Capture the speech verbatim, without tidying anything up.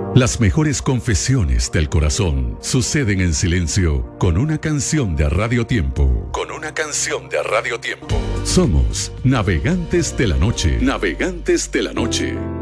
Las mejores confesiones del corazón suceden en silencio con una canción de Radio Tiempo. Con una canción de Radio Tiempo. Somos Navegantes de la Noche. Navegantes de la Noche.